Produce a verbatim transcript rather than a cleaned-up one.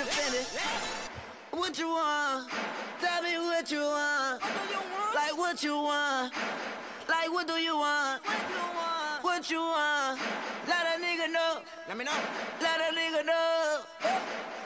offended. What you want? Tell me what you want. Like what you want? Like what do you want? What you want? Let a nigga know. Let me know. Let a nigga know.